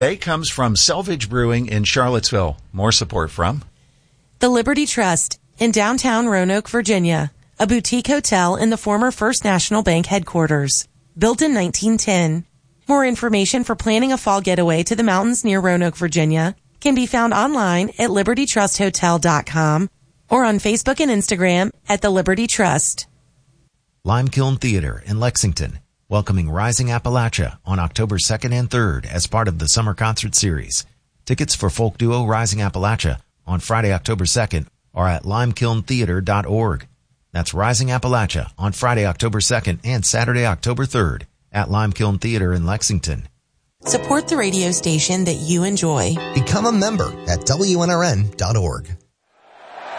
Today comes from Selvage Brewing in Charlottesville. More support from the Liberty Trust in downtown Roanoke, Virginia, a boutique hotel in the former First National Bank headquarters. Built in 1910. More information for planning a fall getaway to the mountains near Roanoke, Virginia can be found online at libertytrusthotel.com or on Facebook and Instagram at the Liberty Trust. Limekiln Theater in Lexington, welcoming Rising Appalachia on October 2nd and 3rd as part of the summer concert series. Tickets for folk duo Rising Appalachia on Friday, October 2nd are at limekilntheater.org. That's Rising Appalachia on Friday, October 2nd and Saturday, October 3rd at Limekiln Theater in Lexington. Support the radio station that you enjoy. Become a member at WNRN.org.